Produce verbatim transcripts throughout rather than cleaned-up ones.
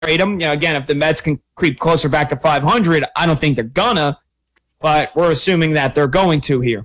trade him. You know, again, if the Mets can creep closer back to five hundred, I don't think they're gonna, but we're assuming that they're going to here.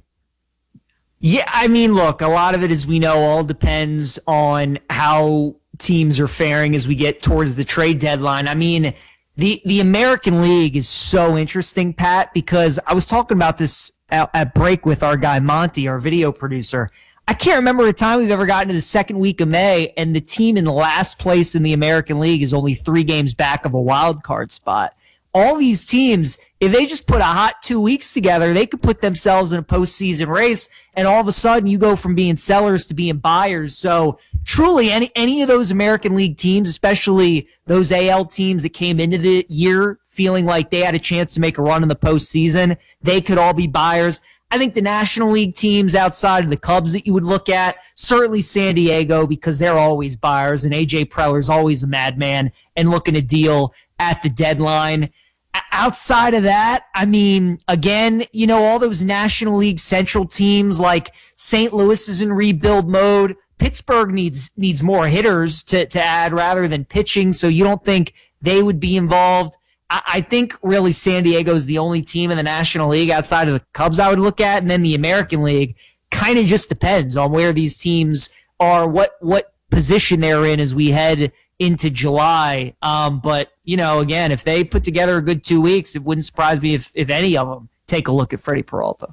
Yeah, I mean, look, a lot of it, as we know, all depends on how teams are faring as we get towards the trade deadline. I mean, the the American League is so interesting, Pat, because I was talking about this at, at break with our guy Monty, our video producer. I can't remember a time we've ever gotten to the second week of May and the team in last place in the American League is only three games back of a wild card spot. All these teams, if they just put a hot two weeks together, they could put themselves in a postseason race, and all of a sudden you go from being sellers to being buyers. So truly, any any of those American League teams, especially those A L teams that came into the year feeling like they had a chance to make a run in the postseason, they could all be buyers. I think the National League teams outside of the Cubs that you would look at, certainly San Diego, because they're always buyers, and A J Preller's always a madman and looking to deal at the deadline. Outside of that, I mean, again, you know, all those National League Central teams like Saint Louis is in rebuild mode. Pittsburgh needs needs more hitters to, to add rather than pitching, so you don't think they would be involved. I, I think really San Diego is the only team in the National League outside of the Cubs I would look at, and then the American League kind of just depends on where these teams are, what what position they're in as we head into July. Um, but, you know, again, if they put together a good two weeks, it wouldn't surprise me if, if any of them take a look at Freddie Peralta.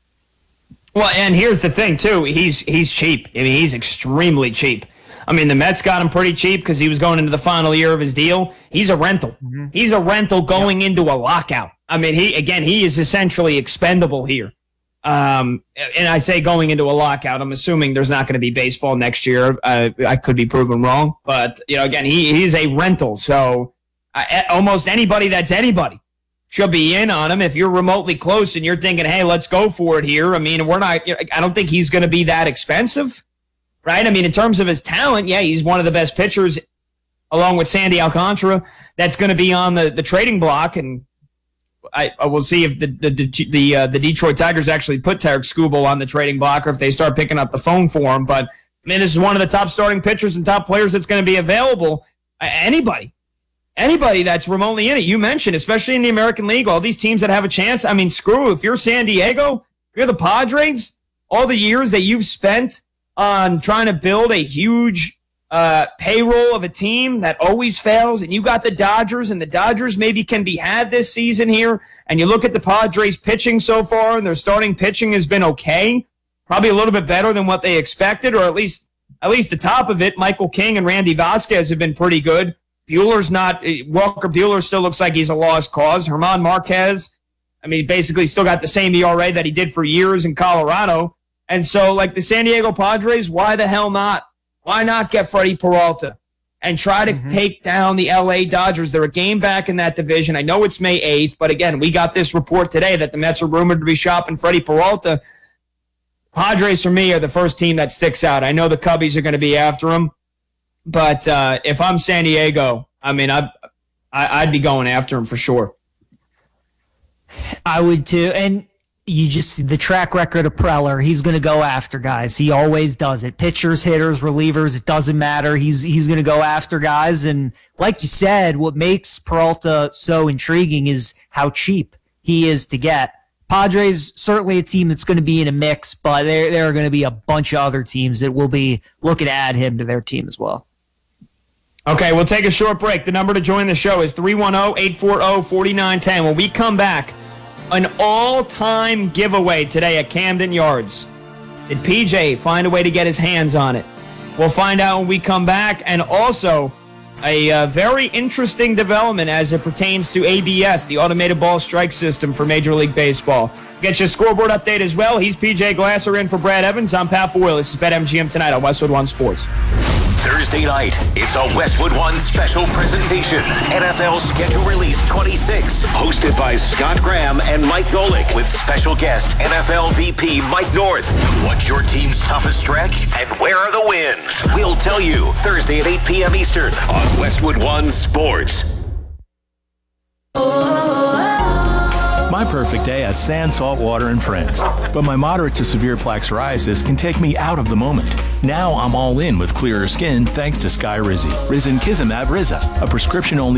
Well, and here's the thing, too. He's he's cheap. I mean, he's extremely cheap. I mean, the Mets got him pretty cheap because he was going into the final year of his deal. He's a rental. Mm-hmm. He's a rental going yep. into a lockout. I mean, he again, he is essentially expendable here. Um, and I say going into a lockout, I'm assuming there's not going to be baseball next year. Uh, I could be proven wrong, but you know, again, he he's a rental, so uh, almost anybody that's anybody should be in on him. If you're remotely close and you're thinking, hey, let's go for it here. I mean, we're not. I don't think he's going to be that expensive, right? I mean, in terms of his talent, yeah, he's one of the best pitchers, along with Sandy Alcantara, that's going to be on the the trading block. And I, I will see if the the the, uh, the Detroit Tigers actually put Tarek Skubal on the trading block, or if they start picking up the phone for him. But I mean, this is one of the top starting pitchers and top players that's going to be available. Uh, anybody, anybody that's remotely in it. You mentioned, especially in the American League, all these teams that have a chance. I mean, screw if you're San Diego, if you're the Padres, all the years that you've spent on trying to build a huge Uh, payroll of a team that always fails, and you got the Dodgers, and the Dodgers maybe can be had this season here, and you look at the Padres pitching so far, and their starting pitching has been okay, probably a little bit better than what they expected, or at least at least the top of it. Michael King and Randy Vasquez have been pretty good. Bueller's not, Walker Buehler still looks like he's a lost cause. German Marquez, I mean, basically still got the same E R A that he did for years in Colorado, and so like the San Diego Padres, why the hell not? Why not get Freddie Peralta and try to mm-hmm. take down the L A Dodgers? They're a game back in that division. I know it's May eighth, but again, we got this report today that the Mets are rumored to be shopping Freddie Peralta. Padres, for me, are the first team that sticks out. I know the Cubbies are going to be after him, but uh, if I'm San Diego, I mean, I'd, I'd be going after him for sure. I would too, and you just see the track record of Preller. He's going to go after guys. He always does it. Pitchers, hitters, relievers, it doesn't matter. He's he's going to go after guys. And like you said, what makes Peralta so intriguing is how cheap he is to get. Padres, certainly a team that's going to be in a mix, but there, there are going to be a bunch of other teams that will be looking to add him to their team as well. Okay, we'll take a short break. The number to join the show is three one zero, eight four zero, four nine one zero. When we come back, an all-time giveaway today at Camden Yards. Did P J find a way to get his hands on it? We'll find out when we come back. And also, a uh, very interesting development as it pertains to A B S, the Automated Ball Strike System for Major League Baseball. Get your scoreboard update as well. He's P J Glasser in for Brad Evans. I'm Pat Boyle. This is BetMGM tonight on Westwood One Sports. Thursday night, it's a Westwood One special presentation. N F L Schedule Release twenty-six, hosted by Scott Graham and Mike Golick, with special guest N F L V P Mike North. What's your team's toughest stretch, and where are the wins? We'll tell you Thursday at eight p.m. Eastern on Westwood One Sports. My My perfect day has sand, salt water, and friends. But my moderate to severe plaque psoriasis can take me out of the moment. Now I'm all in with clearer skin thanks to Skyrizi. Risankizumab Riza, a prescription-only